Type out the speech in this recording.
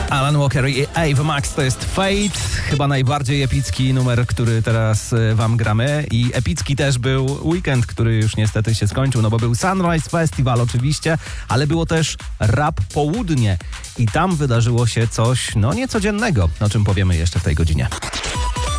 Alan Walker i Ava Max to jest Fate, chyba najbardziej epicki numer, który teraz wam gramy. I epicki też był weekend, który już niestety się skończył, no bo był Sunrise Festival oczywiście, ale było też Rap Południe i tam wydarzyło się coś, no niecodziennego, o czym powiemy jeszcze w tej godzinie.